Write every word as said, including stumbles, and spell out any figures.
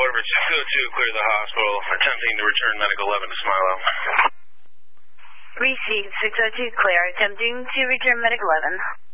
Orbit six oh two, clear the hospital. Attempting to return Medical eleven to Smilo. Receive six oh two, clear. Attempting to return Medical eleven.